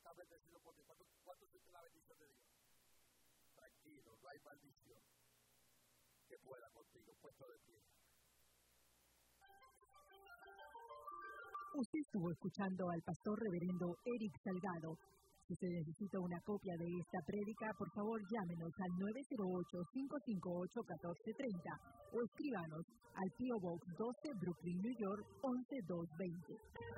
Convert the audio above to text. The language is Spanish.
está bendecido por Dios. ¿Cuánto siente la bendición de Dios? Tranquilo, no hay maldición que pueda contigo, puesto de pie. Usted estuvo escuchando al pastor reverendo Eric Salgado. Si usted necesita una copia de esta prédica, por favor llámenos al 908-558-1430 o escríbanos al P.O. Box 12, Brooklyn, New York, 11220.